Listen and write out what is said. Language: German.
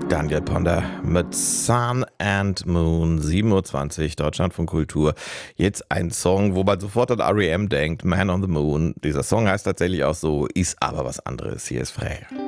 Daniel Ponder mit Sun and Moon, 7:20 Uhr, Deutschlandfunk Kultur. Jetzt ein Song, wo man sofort an R.E.M. denkt, Man on the Moon. Dieser Song heißt tatsächlich auch so, ist aber was anderes. Hier ist Frey.